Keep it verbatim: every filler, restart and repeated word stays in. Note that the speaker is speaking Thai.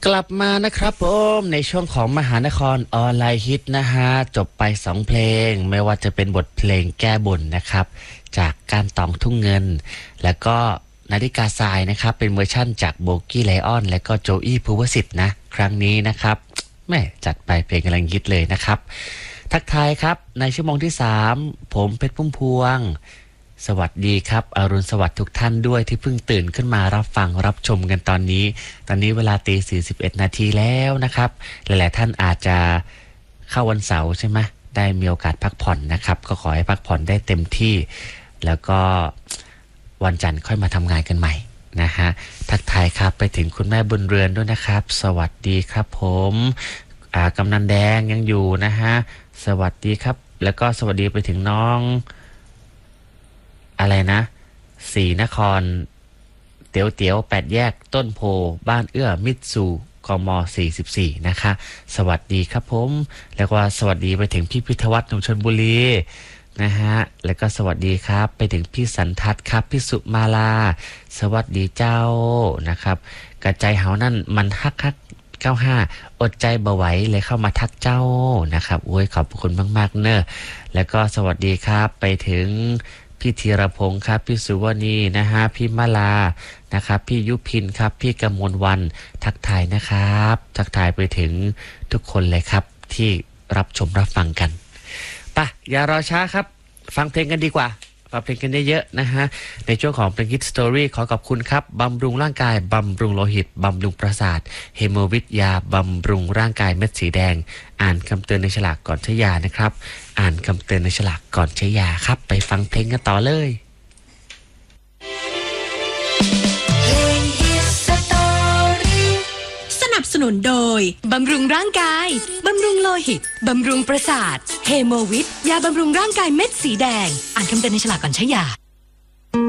กลับมานะครับผมในช่วงของมหานครออนไลน์ฮิตนะฮะจบไปสองเพลงไม่ว่าจะเป็นบทเพลงแก้บนนะครับจากการตองทุ่งเงินแล้วก็นาฬิกาทรายนะครับเป็นเวอร์ชั่นจากโบกี้ไลออนและก็โจอี้ภูวสิทธิ์นะครั้งนี้นะครับแม่จัดไปเพลงกำลังฮิตเลยนะครับทักทายครับในชั่วโมงที่สามผมเพชรพุ่มพวงสวัสดีครับอรุณสวัสดิ์ทุกท่านด้วยที่เพิ่งตื่นขึ้นมารับฟังรับชมกันตอนนี้ตอนนี้เวลาตีสี่สิบเอ็ดนาทีแล้วนะครับหลายๆท่านอาจจะเข้าวันเสาร์ใช่ไหมได้มีโอกาสพักผ่อนนะครับก็ขอให้พักผ่อนได้เต็มที่แล้วก็วันจันทร์ค่อยมาทำงานกันใหม่นะฮะทักทายครับไปถึงคุณแม่บุญเรือนด้วยนะครับสวัสดีครับผมอ่ากำนันแดงยังอยู่นะฮะสวัสดีครับแล้วก็สวัสดีไปถึงน้องอะไรนะศรีนครเตี๋ยวเตี๋ยวแปดแยกต้นโพบ้านเอื้อมิตซูกมสี่สิบสี่นะคะสวัสดีครับผมแล้วก็สวัสดีไปถึงพี่พิทวัฒน์หนุ่มชลบุรีนะฮะแล้วก็สวัสดีครับไปถึงพี่สันทัศน์ครับพี่สุมาลาสวัสดีเจ้านะครับกระใจเฮานั่นมันฮักฮักเก้าห้าอดใจบ่ไหวเลยเข้ามาทักเจ้านะครับโอ้ยขอบคุณมากๆเนอะแล้วก็สวัสดีครับไปถึงพี่ธีรพงศ์ครับพี่สุวรรณีนะฮะพี่มาลานะครับพี่ยุพินครับพี่กมลวันทักทายนะครับทักทายไปถึงทุกคนเลยครับที่รับชมรับฟังกันป่ะอย่ารอช้าครับฟังเพลงกันดีกว่าฟังเพลงกันเยอะๆนะฮะในช่วงของเพลงฮิตสตอรี่ขอขอบคุณครับบำรุงร่างกายบำรุงโลหิตบำรุงประสาทเฮโมวิทยาบำรุงร่างกายเม็ดสีแดงอ่านคำเตือนในฉลากก่อนใช้ยานะครับอ่านคำเตือนในฉลากก่อนใช้ยาครับไปฟังเพลงกันต่อเลยสนับสนุนโดยบำรุงร่างกายบำรุงโลหิตบำรุงประสาทเฮโมวิทยาบำรุงร่างกายเม็ดสีแดงอ่านคำเตือนในฉลากก่อนใช้ยา